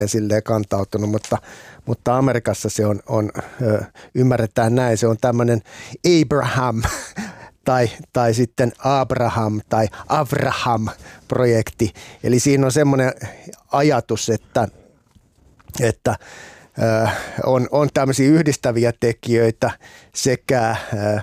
silleen kantautunut, mutta Amerikassa se on ymmärretään näin, se on tämmöinen Abraham tai sitten Abraham tai Avraham-projekti. Eli siinä on semmoinen ajatus, että on tämmöisiä yhdistäviä tekijöitä sekä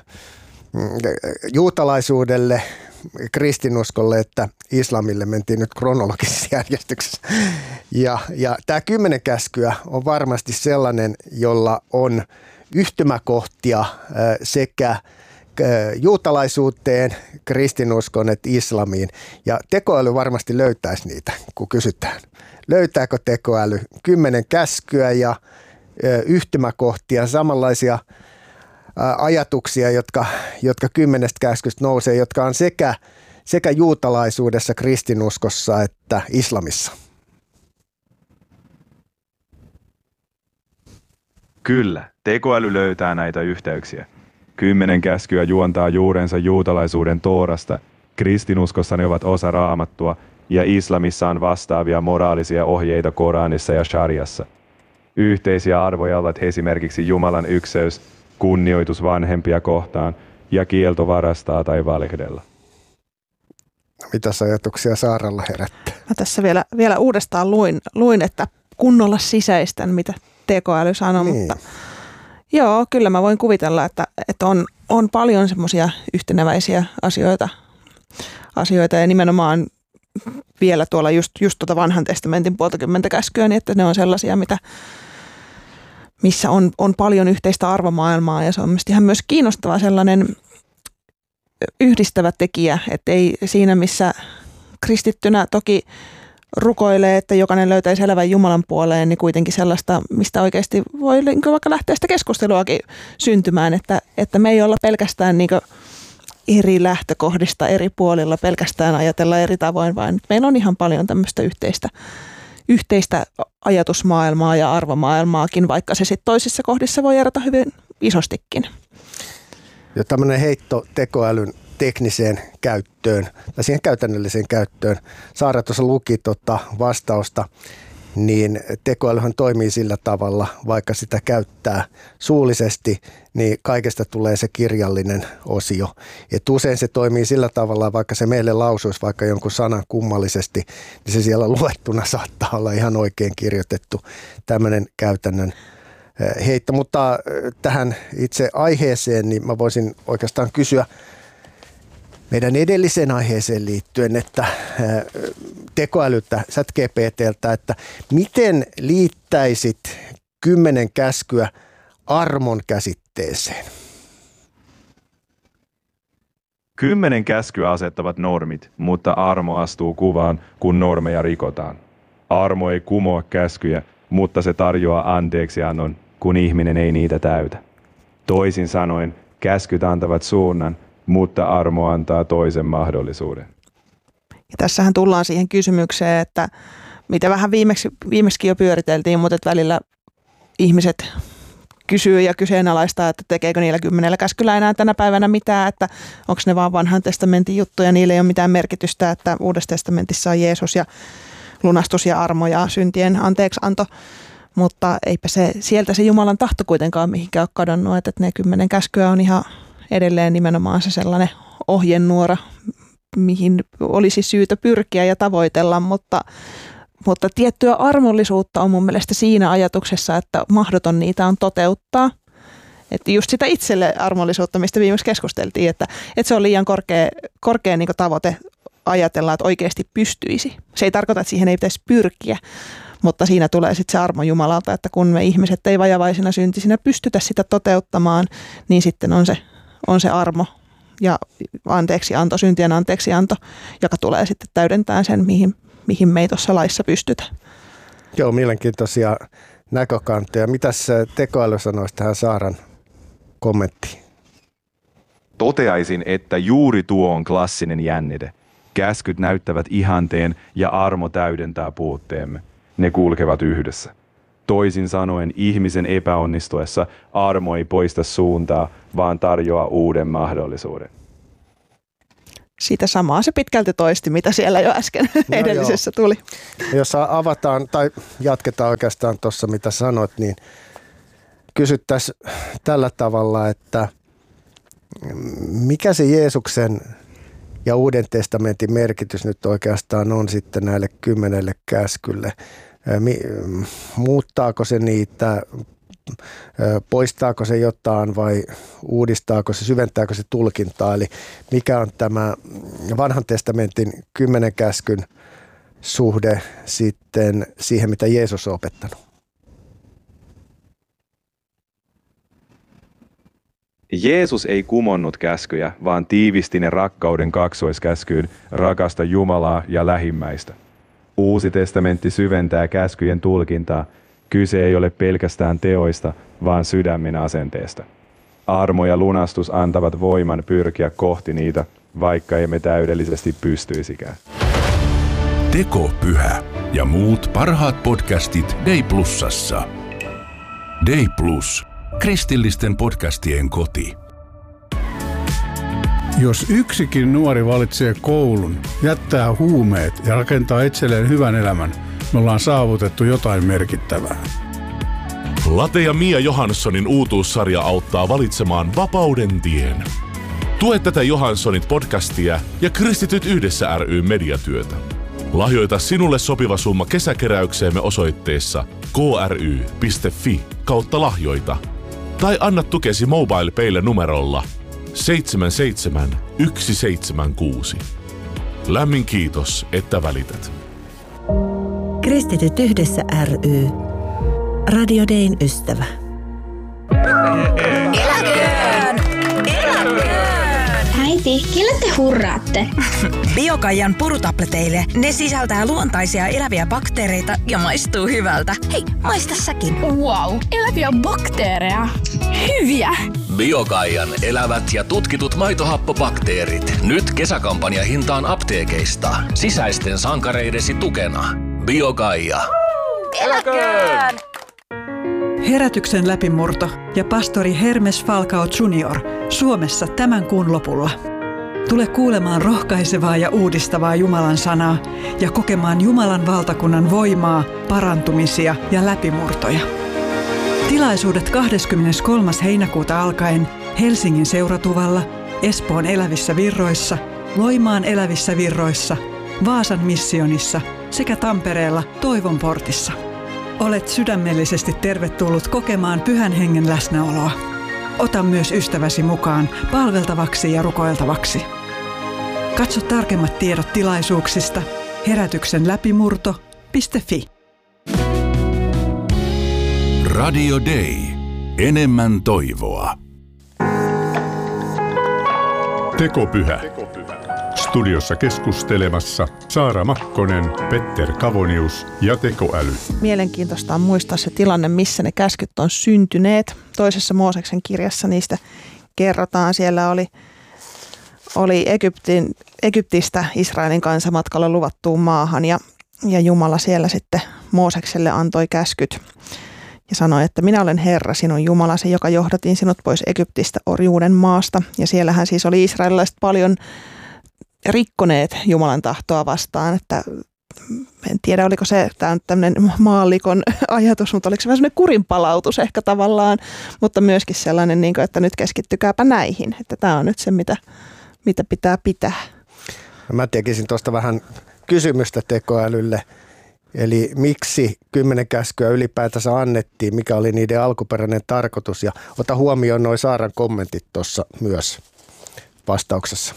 juutalaisuudelle, kristinuskolle että islamille, mentiin nyt kronologisessa järjestyksessä. Ja tämä 10 käskyä on varmasti sellainen, jolla on yhtymäkohtia sekä juutalaisuuteen, kristinuskon että islamiin. Ja tekoäly varmasti löytäisi niitä, kun kysytään. Löytääkö tekoäly 10 käskyä ja yhtymäkohtia, samanlaisia ajatuksia, jotka 10 käskystä nousee, jotka on sekä juutalaisuudessa, kristinuskossa että islamissa? Kyllä, tekoäly löytää näitä yhteyksiä. 10 käskyä juontaa juurensa juutalaisuuden Toorasta, kristinuskossa ne ovat osa Raamattua ja islamissa on vastaavia moraalisia ohjeita Koranissa ja Shariassa. Yhteisiä arvoja ovat esimerkiksi Jumalan ykseys, kunnioitus vanhempia kohtaan ja kielto varastaa tai valehdella. Mitäs ajatuksia Saaralla herättää? Mä tässä vielä uudestaan luin, että kunnolla sisäistän, mitä tekoäly sanoo, niin. Mutta joo, kyllä mä voin kuvitella, että on paljon semmoisia yhteneväisiä asioita ja nimenomaan vielä tuolla just tuota vanhan testamentin 10 käskyä, niin että ne on sellaisia, missä on paljon yhteistä arvomaailmaa ja se on mielestäni ihan myös kiinnostava sellainen yhdistävä tekijä, että ei siinä missä kristittynä toki rukoilee, että jokainen löytäisi elävän Jumalan puoleen, niin kuitenkin sellaista, mistä oikeasti voi vaikka lähteä sitä keskusteluakin syntymään, että me ei olla pelkästään niin eri lähtökohdista eri puolilla, pelkästään ajatella eri tavoin, vaan meillä on ihan paljon tämmöistä yhteistä ajatusmaailmaa ja arvomaailmaakin, vaikka se sitten toisissa kohdissa voi erota hyvin isostikin. Ja tämmöinen heitto tekoälyn tekniseen käyttöön tai siihen käytännölliseen käyttöön. Saara tuossa luki vastausta, niin tekoälyhän toimii sillä tavalla, vaikka sitä käyttää suullisesti, niin kaikesta tulee se kirjallinen osio. Et usein se toimii sillä tavalla, vaikka se meille lausuisi vaikka jonkun sanan kummallisesti, niin se siellä luettuna saattaa olla ihan oikein kirjoitettu tämmöinen käytännön heitto. Mutta tähän itse aiheeseen, niin mä voisin oikeastaan kysyä meidän edelliseen aiheeseen liittyen, että tekoälyltä, ChatGPT:ltä, että miten liittäisit 10 käskyä armon käsitteeseen? 10 käskyä asettavat normit, mutta armo astuu kuvaan, kun normeja rikotaan. Armo ei kumoa käskyjä, mutta se tarjoaa anteeksiannon, kun ihminen ei niitä täytä. Toisin sanoen, käskyt antavat suunnan, mutta armo antaa toisen mahdollisuuden. Ja tässähän tullaan siihen kysymykseen, että mitä vähän viimeksi jo pyöriteltiin, mutta että välillä ihmiset kysyy ja kyseenalaistaa, että tekeekö niillä 10 käskyllä enää tänä päivänä mitään, että onko ne vaan vanhan testamentin juttuja, niillä ei ole mitään merkitystä, että Uudessa testamentissa on Jeesus ja lunastus ja armo ja syntien anteeksianto. Mutta eipä sieltä se Jumalan tahto kuitenkaan mihinkään ole kadonnut, että ne 10 käskyä on ihan edelleen nimenomaan se sellainen ohjenuora, mihin olisi syytä pyrkiä ja tavoitella, mutta tiettyä armollisuutta on mun mielestä siinä ajatuksessa, että mahdoton niitä on toteuttaa. Että just sitä itselle armollisuutta, mistä viimeksi keskusteltiin, että se on liian korkea niin kuin tavoite ajatella, että oikeasti pystyisi. Se ei tarkoita, että siihen ei pitäisi pyrkiä, mutta siinä tulee sitten se armo Jumalalta, että kun me ihmiset ei vajavaisina syntisinä pystytä sitä toteuttamaan, niin sitten on se armo ja anteeksianto, syntien anteeksianto, joka tulee sitten täydentää sen, mihin me ei tuossa laissa pystytä. Joo, mielenkiintoisia näkökantoja. Mitäs tekoäly sanoisi tähän Saaran kommenttiin? Toteaisin, että juuri tuo on klassinen jännite. Käskyt näyttävät ihanteen ja armo täydentää puutteemme. Ne kulkevat yhdessä. Toisin sanoen ihmisen epäonnistuessa armo ei poista suuntaa, vaan tarjoaa uuden mahdollisuuden. Sitä samaa se pitkälti toisti, mitä siellä jo äsken edellisessä tuli. Jos avataan tai jatketaan oikeastaan tuossa, mitä sanoit, niin kysyttäisiin tällä tavalla, että mikä se Jeesuksen ja Uuden testamentin merkitys nyt oikeastaan on sitten näille 10 käskylle? Muuttaako se niitä, poistaako se jotain vai uudistaako se, syventääkö se tulkintaa? Eli mikä on tämä Vanhan testamentin 10 käskyn suhde sitten siihen, mitä Jeesus on opettanut? Jeesus ei kumonnut käskyjä, vaan tiivisti ne rakkauden kaksoiskäskyyn, rakasta Jumalaa ja lähimmäistä. Uusi testamentti syventää käskyjen tulkintaa. Kyse ei ole pelkästään teoista, vaan sydämen asenteesta. Armo ja lunastus antavat voiman pyrkiä kohti niitä, vaikka emme täydellisesti pystyisikään. Tekopyhä ja muut parhaat podcastit Day Plusassa. Day Plus. Kristillisten podcastien koti. Jos yksikin nuori valitsee koulun, jättää huumeet ja rakentaa itselleen hyvän elämän, me ollaan saavutettu jotain merkittävää. Late ja Mia Johanssonin uutuussarja auttaa valitsemaan vapauden tien. Tue tätä Johanssonit podcastia ja Kristityt yhdessä ry mediatyötä. Lahjoita sinulle sopiva summa kesäkeräykseemme osoitteessa kry.fi/lahjoita. Tai anna tukesi MobilePaylle numerolla 77176. Lämmin kiitos, että välität. Kristityt yhdessä ry. Radio Dayn ystävä. Eläköön! Eläköön! Äiti, kelle te hurraatte? Biokaijan purutableteille. Ne sisältää luontaisia eläviä bakteereita ja maistuu hyvältä. Hei, maista säkin. Wow, eläviä bakteereja. Hyviä! Biokaijan elävät ja tutkitut maitohappobakteerit. Nyt kesäkampanjahintaan apteekeista. Sisäisten sankareidesi tukena. Biokaija. Eläköön! Herätyksen läpimurto ja pastori Hermes Falcao Jr. Suomessa tämän kuun lopulla. Tule kuulemaan rohkaisevaa ja uudistavaa Jumalan sanaa ja kokemaan Jumalan valtakunnan voimaa, parantumisia ja läpimurtoja. Tilaisuudet 23. heinäkuuta alkaen Helsingin Seuratuvalla, Espoon Elävissä Virroissa, Loimaan Elävissä Virroissa, Vaasan missionissa sekä Tampereella Toivon portissa. Olet sydämellisesti tervetullut kokemaan Pyhän Hengen läsnäoloa. Ota myös ystäväsi mukaan palveltavaksi ja rukoiltavaksi. Katso tarkemmat tiedot tilaisuuksista herätyksenläpimurto.fi. Radio Day. Enemmän toivoa. Tekopyhä. Studiossa keskustelemassa Saara Makkonen, Petter Kavonius ja tekoäly. Mielenkiintoista on muistaa se tilanne, missä ne käskyt on syntyneet. Toisessa Mooseksen kirjassa niistä kerrotaan. Siellä oli Egyptistä Israelin kansa matkalla luvattuun maahan ja Jumala siellä sitten Moosekselle antoi käskyt. Ja sanoi, että minä olen Herra, sinun Jumalasi, joka johdatin sinut pois Egyptistä orjuuden maasta. Ja siellähän siis oli israelilaiset paljon rikkoneet Jumalan tahtoa vastaan, että en tiedä oliko se, tämä on tämmöinen maallikon ajatus, mutta oliko se vähän semmoinen kurinpalautus ehkä tavallaan, mutta myöskin sellainen, että nyt keskittykääpä näihin, että tämä on nyt se, mitä pitää pitää. Mä tekisin tuosta vähän kysymystä tekoälylle, eli miksi 10 käskyä ylipäätänsä annettiin, mikä oli niiden alkuperäinen tarkoitus ja ota huomioon noi Saaran kommentit tuossa myös vastauksessa.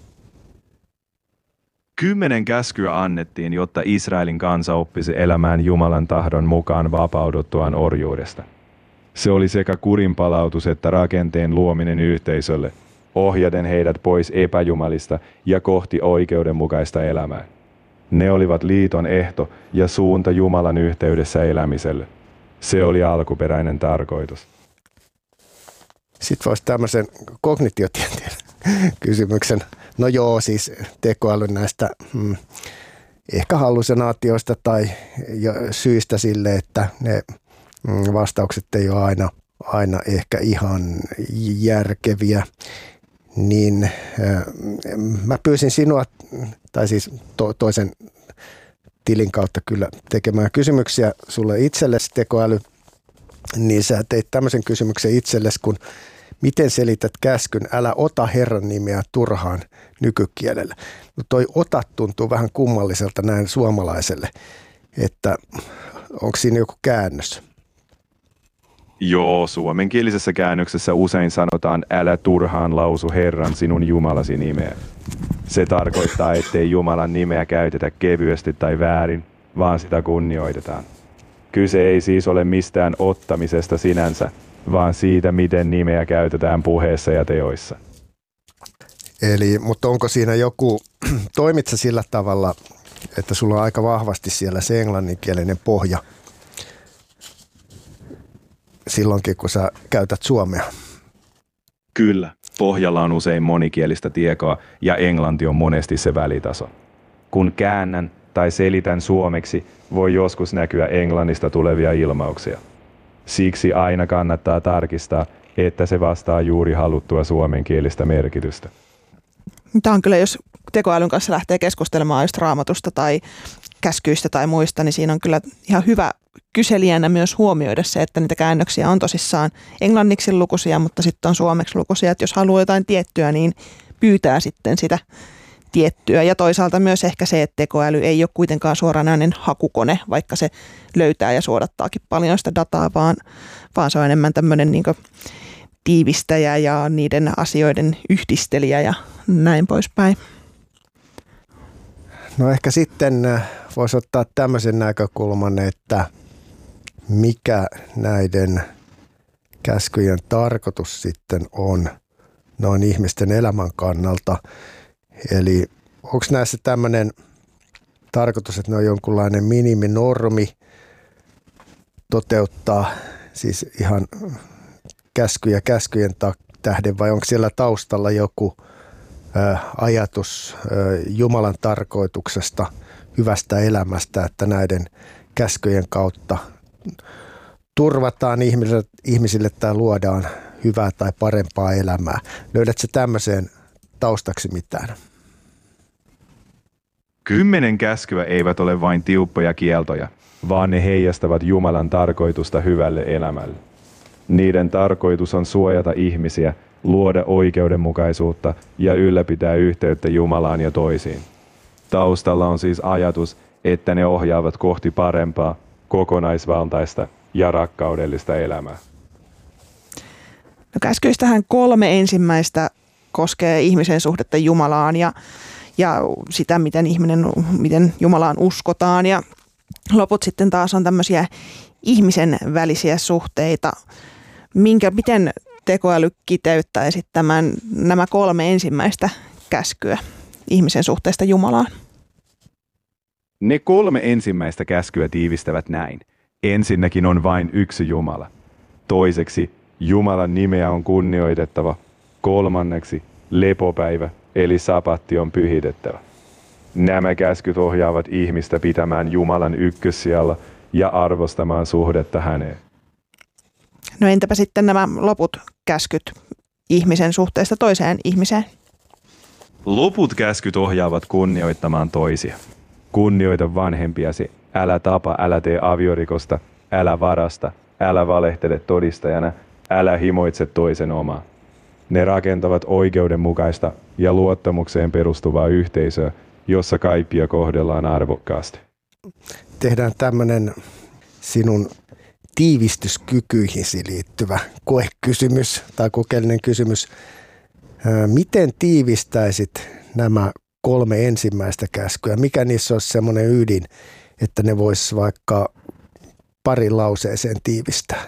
10 käskyä annettiin, jotta Israelin kansa oppisi elämään Jumalan tahdon mukaan vapauduttuaan orjuudesta. Se oli sekä kurinpalautus että rakenteen luominen yhteisölle, ohjaten heidät pois epäjumalista ja kohti oikeudenmukaista elämää. Ne olivat liiton ehto ja suunta Jumalan yhteydessä elämiselle. Se oli alkuperäinen tarkoitus. Sitten voisi tämmöisen kognitiotieteen kysymyksen. No joo, siis tekoälyn näistä ehkä hallusinaatioista tai syistä sille, että ne vastaukset ei ole aina ehkä ihan järkeviä. niin mä pyysin sinua, tai siis toisen tilin kautta kyllä tekemään kysymyksiä sulle itsellesi tekoäly, niin sä teit tämmöisen kysymyksen itsellesi, kun miten selität käskyn, älä ota Herran nimeä turhaan nykykielellä. No toi ota tuntuu vähän kummalliselta näin suomalaiselle, että onko siinä joku käännös? Joo, suomenkielisessä käännöksessä usein sanotaan, älä turhaan lausu Herran sinun Jumalasi nimeä. Se tarkoittaa, ettei Jumalan nimeä käytetä kevyesti tai väärin, vaan sitä kunnioitetaan. Kyse ei siis ole mistään ottamisesta sinänsä, vaan siitä, miten nimeä käytetään puheessa ja teoissa. Eli, mutta onko siinä joku, toimit sä sillä tavalla, että sulla on aika vahvasti siellä se englanninkielinen pohja silloinkin, kun sä käytät suomea? Kyllä, pohjalla on usein monikielistä tietoa ja englanti on monesti se välitaso. Kun käännän tai selitän suomeksi, voi joskus näkyä englannista tulevia ilmauksia. Siksi aina kannattaa tarkistaa, että se vastaa juuri haluttua suomenkielistä merkitystä. Tämä on kyllä, jos tekoälyn kanssa lähtee keskustelemaan just Raamatusta tai käskyistä tai muista, niin siinä on kyllä ihan hyvä kyselijänä myös huomioida se, että niitä käännöksiä on tosissaan englanniksi lukuisia, mutta sitten on suomeksi lukuisia, että jos haluaa jotain tiettyä, niin pyytää sitten sitä tiettyä. Ja toisaalta myös ehkä se, että tekoäly ei ole kuitenkaan suoranainen hakukone, vaikka se löytää ja suodattaakin paljon sitä dataa, vaan se on enemmän tämmöinen niin kuin tiivistäjä ja niiden asioiden yhdistelijä ja näin poispäin. No ehkä sitten voisi ottaa tämmöisen näkökulman, että mikä näiden käskyjen tarkoitus sitten on noin ihmisten elämän kannalta. Eli onko näissä tämmöinen tarkoitus, että ne on jonkunlainen miniminormi toteuttaa siis ihan käskyjen tähden, vai onko siellä taustalla joku ajatus Jumalan tarkoituksesta, hyvästä elämästä, että näiden käskyjen kautta turvataan ihmisille tai luodaan hyvää tai parempaa elämää. Löydätkö tämmöiseen taustaksi mitään? 10 käskyä eivät ole vain tiukkoja kieltoja, vaan ne heijastavat Jumalan tarkoitusta hyvälle elämälle. Niiden tarkoitus on suojata ihmisiä, luoda oikeudenmukaisuutta ja ylläpitää yhteyttä Jumalaan ja toisiin. Taustalla on siis ajatus, että ne ohjaavat kohti parempaa, kokonaisvaltaista ja rakkaudellista elämää. No käskyistähän 3 ensimmäistä koskee ihmisen suhdetta Jumalaan ja sitä, miten Jumalaan uskotaan. Ja loput sitten taas on tämmöisiä ihmisen välisiä suhteita. Miten tekoäly kiteyttäisi nämä 3 ensimmäistä käskyä ihmisen suhteesta Jumalaan? Ne 3 ensimmäistä käskyä tiivistävät näin. Ensinnäkin on vain yksi Jumala. Toiseksi Jumalan nimeä on kunnioitettava. Kolmanneksi lepopäivä eli sapatti on pyhitettävä. Nämä käskyt ohjaavat ihmistä pitämään Jumalan ykkössijalla ja arvostamaan suhdetta häneen. No entäpä sitten nämä loput käskyt ihmisen suhteesta toiseen ihmiseen? Loput käskyt ohjaavat kunnioittamaan toisia. Kunnioita vanhempiasi, älä tapa, älä tee aviorikosta, älä varasta, älä valehtele todistajana, älä himoitse toisen omaa. Ne rakentavat oikeudenmukaista ja luottamukseen perustuvaa yhteisöä, jossa kaikkia kohdellaan arvokkaasti. Tehdään tämmöinen sinun tiivistyskykyihisi liittyvä koekysymys tai kokeellinen kysymys. Miten tiivistäisit nämä 3 ensimmäistä käskyä? Mikä niissä olisi semmoinen ydin, että ne vois vaikka parin lauseeseen tiivistää?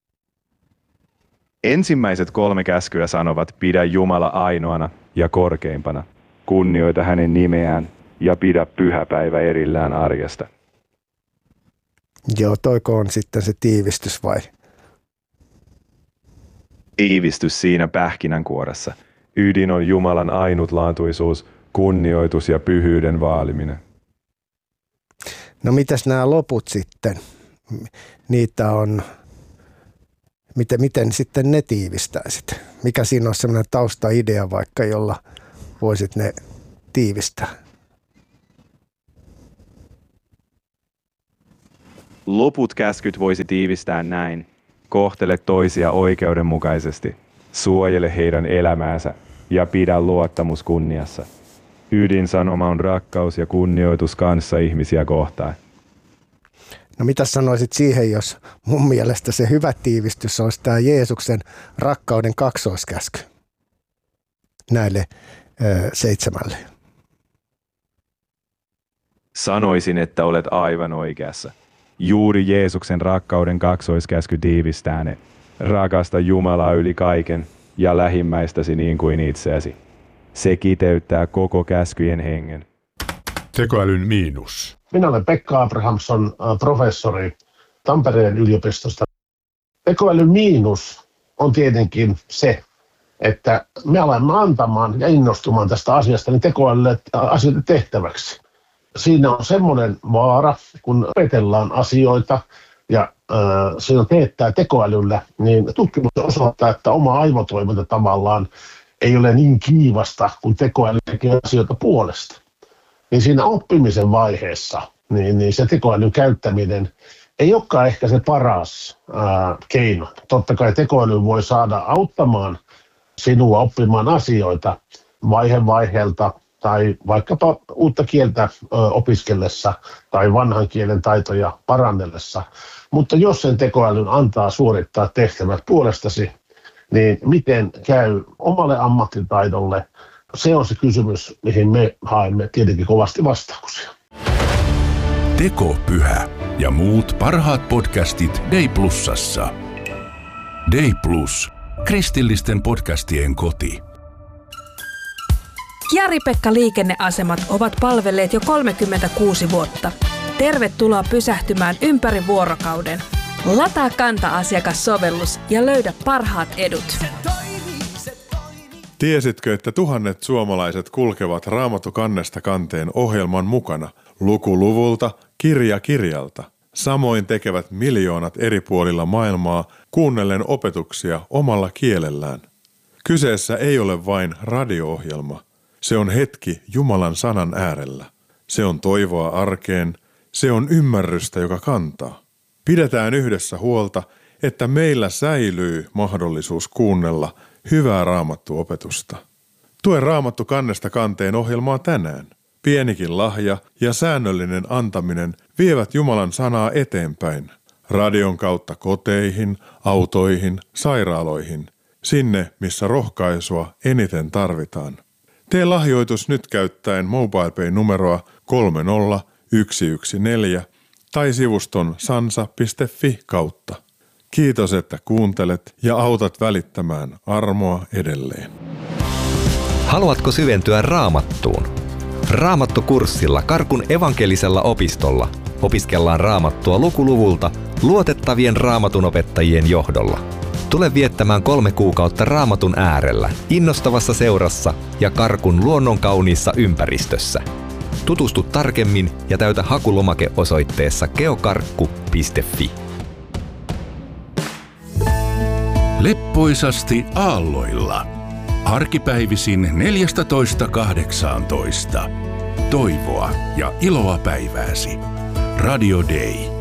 Ensimmäiset 3 käskyä sanovat, pidä Jumala ainoana ja korkeimpana, kunnioita hänen nimeään ja pidä pyhäpäivä erillään arjesta. Joo, toiko on sitten se tiivistys vai? Tiivistys siinä pähkinänkuoressa. Ydin on Jumalan ainutlaatuisuus, kunnioitus ja pyhyyden vaaliminen. No mitäs nämä loput sitten? Niitä on, miten sitten ne tiivistäisit? Mikä siinä on sellainen taustaidea vaikka, jolla voisit ne tiivistää? Loput käskyt voisi tiivistää näin. Kohtele toisia oikeudenmukaisesti. Suojele heidän elämäänsä ja pidä luottamus kunniassa. Ydinsanoma on rakkaus ja kunnioitus kanssa ihmisiä kohtaan. No mitä sanoisit siihen, jos mun mielestä se hyvä tiivistys olisi tämä Jeesuksen rakkauden kaksoiskäsky näille 7? Sanoisin, että olet aivan oikeassa. Juuri Jeesuksen rakkauden kaksoiskäsky tiivistää ne. Rakasta Jumalaa yli kaiken ja lähimmäistäsi niin kuin itseäsi. Se kiteyttää koko käskyjen hengen. Tekoälyn miinus. Minä olen Pekka Abrahamsson, professori Tampereen yliopistosta. Tekoälyn miinus on tietenkin se, että me alamme antamaan ja innostumaan tästä asiasta niin tekoälylle asioita tehtäväksi. Siinä on semmoinen vaara, kun opetellaan asioita ja siinä teettää tekoälyllä, niin tutkimus osoittaa, että oma aivotoiminta tavallaan ei ole niin kiivasta, kun tekoäly tekee asioita puolesta. Niin siinä oppimisen vaiheessa niin se tekoälyn käyttäminen ei olekaan ehkä se paras keino. Totta kai tekoäly voi saada auttamaan sinua oppimaan asioita vaiheelta tai vaikkapa uutta kieltä opiskellessa tai vanhan kielen taitoja parannellessa. Mutta jos sen tekoälyn antaa suorittaa tehtävät puolestasi, niin miten käy omalle ammattitaidolle? Se on se kysymys, mihin me haemme tietenkin kovasti vastauksia. Tekopyhä ja muut parhaat podcastit Day Plusassa. Day Plus, kristillisten podcastien koti. Jari-Pekka Liikenneasemat ovat palvelleet jo 36 vuotta. Tervetuloa pysähtymään ympäri vuorokauden. Lataa Kanta-asiakassovellus ja löydä parhaat edut. Tiesitkö, että tuhannet suomalaiset kulkevat Raamattu kannesta kanteen ohjelman mukana, luku luvulta, kirja kirjalta? Samoin tekevät miljoonat eri puolilla maailmaa kuunnellen opetuksia omalla kielellään. Kyseessä ei ole vain radio-ohjelma. Se on hetki Jumalan sanan äärellä. Se on toivoa arkeen. Se on ymmärrystä, joka kantaa. Pidetään yhdessä huolta, että meillä säilyy mahdollisuus kuunnella hyvää Raamattu-opetusta. Tue Raamattu kannesta kanteen ohjelmaa tänään. Pienikin lahja ja säännöllinen antaminen vievät Jumalan sanaa eteenpäin. Radion kautta koteihin, autoihin, sairaaloihin. Sinne, missä rohkaisua eniten tarvitaan. Tee lahjoitus nyt käyttäen MobilePay-numeroa 30114 tai sivuston sansa.fi kautta. Kiitos, että kuuntelet ja autat välittämään armoa edelleen. Haluatko syventyä Raamattuun? Raamattukurssilla Karkun evankelisella opistolla opiskellaan Raamattua lukuluvulta luotettavien raamatunopettajien johdolla. Tule viettämään 3 kuukautta Raamatun äärellä, innostavassa seurassa ja Karkun luonnonkauniissa ympäristössä. Tutustu tarkemmin ja täytä hakulomake osoitteessa geokarkku.fi. Leppoisasti aalloilla. Arkipäivisin 14.18. Toivoa ja iloa päivääsi. Radio Day.